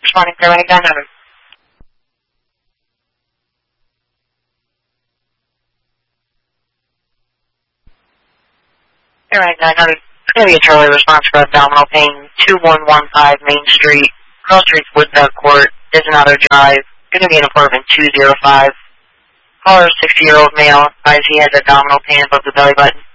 Responding paramedic 900. Paramedic 900. It's going to be a Charlie response for abdominal pain, 2115 Main Street, Cross Streets, Woodstock Court, is another drive. Going to be an apartment 205. Caller, 60-year-old male, advise he has abdominal pain above the belly button.